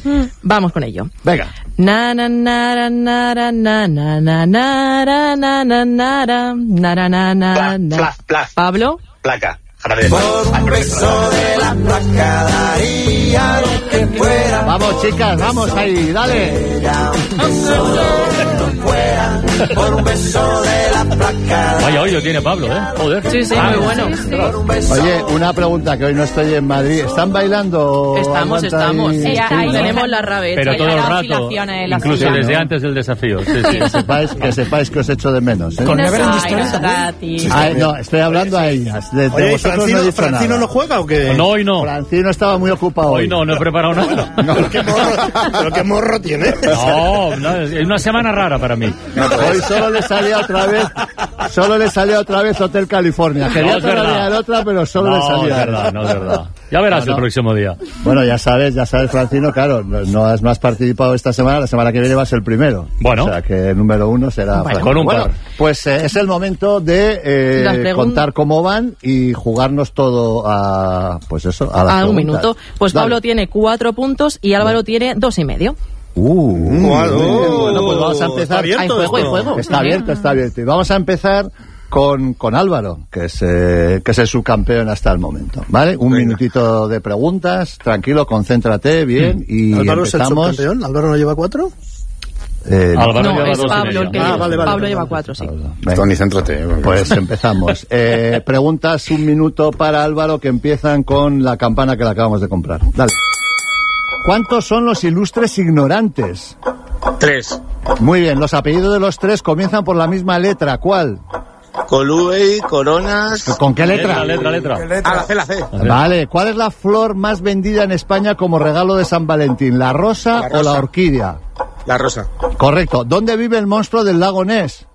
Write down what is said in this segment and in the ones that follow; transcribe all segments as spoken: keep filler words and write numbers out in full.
Vamos con ello. Venga. Na na na na na na na na na na na na na na na na na. Pablo. Placa. Por un beso de la placa daría lo que fuera. Vamos, chicas, vamos ahí, dale. Por un beso de la placa. Vaya hoyo tiene Pablo, ¿eh? Joder. Sí, sí, ah, muy bueno. Sí, sí. Oye, una pregunta, que hoy no estoy en Madrid. ¿Están bailando? Estamos, estamos. Ahí? Sí, Sí, ahí ¿no? tenemos la rabeta. Pero todo el rato, oscilaciones, las incluso oscilaciones. desde antes del desafío. Sí, sí. Que sepáis, que sepáis que os echo de menos, ¿eh? Con Never Ay, Ending Story también. Gati. Ay, no, estoy hablando a ellas. De, de Oye, ¿y vosotros Francino, no he dicho Francino nada. no juega o qué? No, hoy no. Francino estaba muy ocupado hoy. Hoy no, no he preparado nada. Pero qué morro, pero qué morro tiene. No, no, es una semana rara para mí. Hoy solo le salía otra vez, solo le salía otra vez Hotel California. Quería No, es verdad. todavía la otra, pero solo No, le salía. es verdad, no es verdad. Ya verás No, no. el próximo día. Bueno, ya sabes, ya sabes, Francino, claro, no, no has más participado esta semana, la semana que viene vas el primero. Bueno. O sea, que el número uno será Bueno, Francino. con un Bueno, par. pues eh, es el momento de eh, Las pregun- contar cómo van y jugarnos todo a, pues eso, a las A un preguntas. minuto. Pues Dale. Pablo tiene cuatro puntos y Álvaro tiene dos y medio. Uh, Bueno, muy bien. Bueno, pues vamos a empezar. está abierto Hay juego, esto. hay juego. Está abierto, está abierto. Y vamos a empezar con, con Álvaro, que es, eh, que es el subcampeón hasta el momento. ¿Vale? Un Venga. minutito de preguntas. Tranquilo, concéntrate bien. Y Álvaro es el empezamos. subcampeón. ¿Álvaro no lleva cuatro? Eh, Álvaro No, lleva es dos y Pablo medio. el que Ah, lleva. vale, vale, Pablo vale, lleva vale. cuatro, sí. venga. Tony, céntrate. Pues empezamos. Eh, preguntas un minuto para Álvaro, que empiezan con la campana que le acabamos de comprar. Dale. ¿Cuántos son los ilustres ignorantes? Tres. Muy bien, los apellidos de los tres comienzan por la misma letra. ¿Cuál? Colubey, Coronas. ¿Con qué letra? Letra, letra, letra. Ah, la C, la C. Vale, ¿cuál es la flor más vendida en España como regalo de San Valentín? ¿La rosa, La o la rosa. orquídea? La Rosa. Correcto. ¿Dónde vive el monstruo del lago Ness?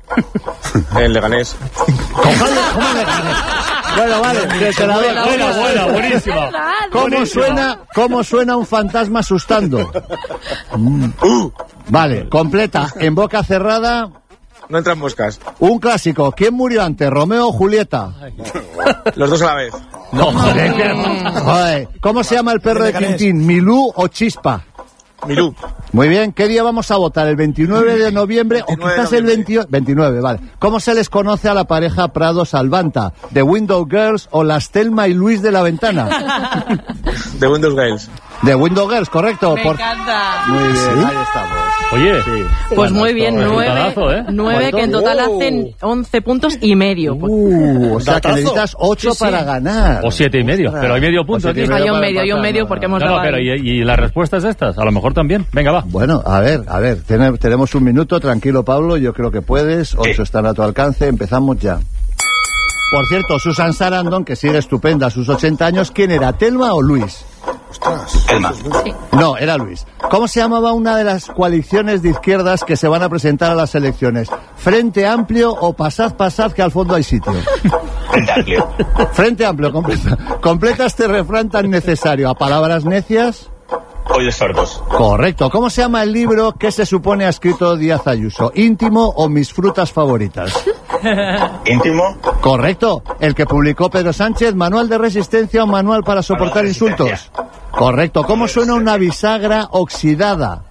El Leganés. ¿Cómo le, cómo le gané? Bueno, vale, que te la doy. Buena, buena, buenísima. ¿Cómo Buenísima. suena, ¿Cómo suena un fantasma asustando? Mm. Vale, completa. En boca cerrada, No entran moscas. un clásico. ¿Quién murió antes, Romeo o Julieta? Los dos a la vez. No, joder, que- joder. ¿Cómo se llama el perro de Tintín? ¿Milú o Chispa? Milú. Muy bien, ¿qué día vamos a votar? ¿El veintinueve de noviembre o veintinueve de quizás el noviembre. veintiocho? veintinueve, vale. ¿Cómo se les conoce a la pareja Prado Salvanta? ¿The Window Girls o las Thelma y Luis de la Ventana? De Windows Girls. The Window Girls, correcto. Me Por- encanta. Muy bien, ahí estamos. Oye, Sí. Pues Bueno, muy bien, esto- nueve, resultadazo, ¿eh? nueve que en total hacen once puntos y medio. Uh, o sea que Datazo. necesitas ocho Sí, sí. para ganar. o siete y medio. Pero hay medio punto O siete y aquí. medio. Hay un para medio, hay un empatar, medio no, porque no. hemos No, no, dado pero ahí. ¿y, y las respuestas estas? A lo mejor también. Venga, va. Bueno, a ver, a ver, tiene- tenemos un minuto, tranquilo Pablo, yo creo que puedes, ocho están a tu alcance, empezamos ya. Por cierto, Susan Sarandon, que sigue estupenda a sus ochenta años, ¿quién era, Thelma o Luis? Elma. No, era Luis. ¿Cómo se llamaba una de las coaliciones de izquierdas que se van a presentar a las elecciones? ¿Frente Amplio o Pasad, Pasad, que al fondo hay sitio? Frente Amplio. Frente Amplio, completa, completa este refrán tan necesario. ¿A palabras necias? Oídos sordos. Correcto. ¿Cómo se llama el libro que se supone ha escrito Díaz Ayuso? ¿Íntimo o Mis frutas favoritas? Íntimo. Correcto. El que publicó Pedro Sánchez, ¿Manual de resistencia o manual para soportar Manual de insultos? resistencia. Correcto. ¿Cómo suena una bisagra oxidada?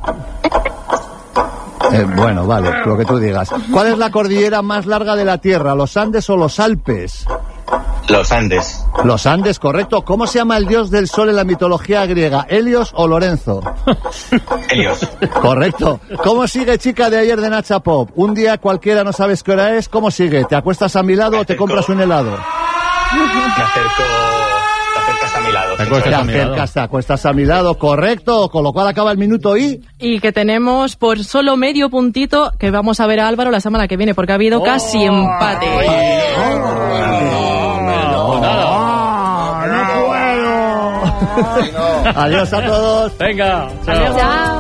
Eh, bueno, vale, lo que tú digas. ¿Cuál es la cordillera más larga de la Tierra? ¿Los Andes o los Alpes? Los Andes. Los Andes, correcto. ¿Cómo se llama el dios del sol en la mitología griega? ¿Helios o Lorenzo? Helios. Correcto. ¿Cómo sigue chica de ayer de Nacha Pop? Un día cualquiera no sabes qué hora es. ¿Cómo sigue? ¿Te acuestas a mi lado Me o te acerco. compras un helado? Me acerco. Te acercas a mi lado. Te sí, acuestas Te a mi lado. acercas, te acuestas a mi lado. Correcto. Con lo cual acaba el minuto y... Y que tenemos por solo medio puntito que vamos a ver a Álvaro la semana que viene porque ha habido casi empate. No, nada. Adiós a todos. Venga, chao. Chao.